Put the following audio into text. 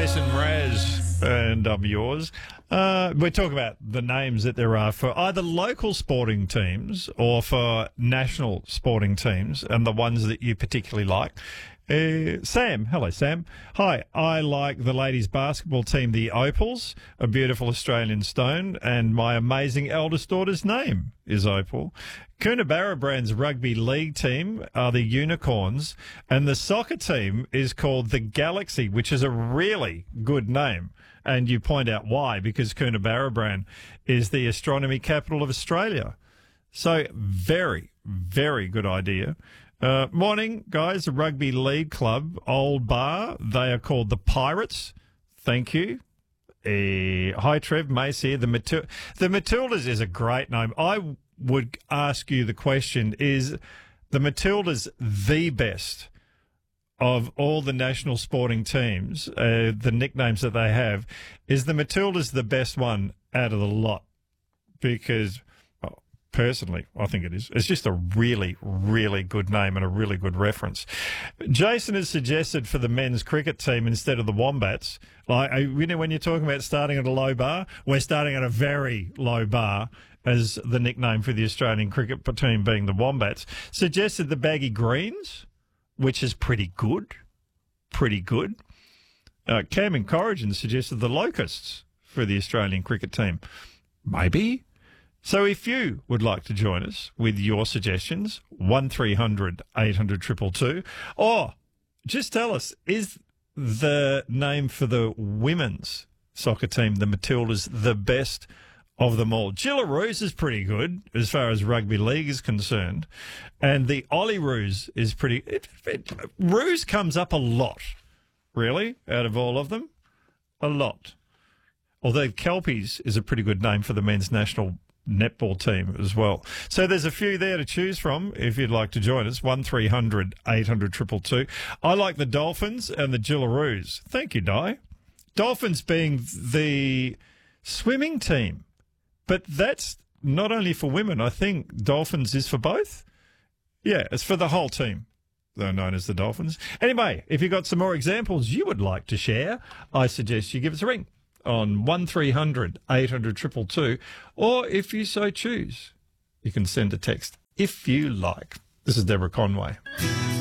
Jason Mraz, and I'm yours. We're talking about the names that there are for either local sporting teams or for national sporting teams and the ones that you particularly like. Sam. Hello, Sam. Hi. I like the ladies' basketball team, the Opals, a beautiful Australian stone, and my amazing eldest daughter's name is Opal. Coonabarra Brand's rugby league team are the Unicorns, and the soccer team is called the Galaxy, which is a really good name. And you point out why, because Coonabarra Brand is the astronomy capital of Australia. So very, very good idea. Morning, guys. The Rugby League Club, Old Bar. They are called the Pirates. Thank you. Hi, Trev. Mace here. The Matildas is a great name. I would ask you the question, is the Matildas the best of all the national sporting teams, the nicknames that they have? Is the Matildas the best one out of the lot? Because... personally, I think it is. It's just a really, really good name and a really good reference. Jason has suggested for the men's cricket team instead of the Wombats, like, you know, when you're talking about starting at a low bar, we're starting at a very low bar as the nickname for the Australian cricket team being the Wombats. Suggested the Baggy Greens, which is pretty good. Pretty good. Cam and Corrigan suggested the Locusts for the Australian cricket team. Maybe. So if you would like to join us with your suggestions, 1300 800 222, or just tell us, is the name for the women's soccer team, the Matildas, the best of them all? Gillaroos is pretty good as far as rugby league is concerned, and the Olyroos is pretty... Roos comes up a lot, really, out of all of them. A lot. Although Kelpies is a pretty good name for the men's national netball team as well. So there's a few there to choose from if you'd like to join us. 1300 800 222. I like the Dolphins and the Gillaroos. Thank you, Di. Dolphins being the swimming team. But that's not only for women. I think Dolphins is for both. Yeah, it's for the whole team. They're known as the Dolphins. Anyway, if you've got some more examples you would like to share, I suggest you give us a ring on 1300 800 222, or if you so choose, you can send a text if you like. This is Deborah Conway.